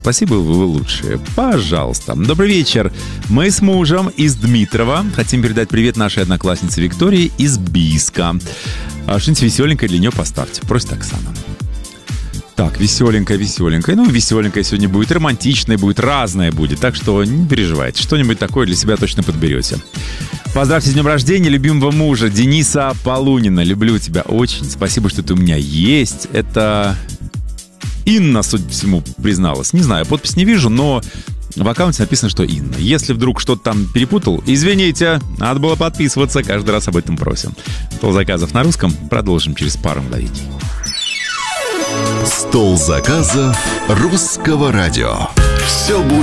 Спасибо, вы лучшие. Пожалуйста. Добрый вечер. Мы с мужем из Дмитрова хотим передать привет нашей однокласснице Виктории из Бийска. Что-нибудь веселенькое для нее поставьте. Просит Оксана. Так, веселенькая. Ну, веселенькая сегодня будет, романтичная будет, разная будет. Так что не переживайте. Что-нибудь такое для себя точно подберете. Поздравьте с днем рождения любимого мужа Дениса Полунина. Люблю тебя очень. Спасибо, что ты у меня есть. Это Инна, судя по всему, призналась. Не знаю, подпись не вижу, но в аккаунте написано, что Инна. Если вдруг что-то там перепутал, извините, надо было подписываться. Каждый раз об этом просим. Стол заказов на русском продолжим через пару мгновений. Стол заказов русского радио. Все будет.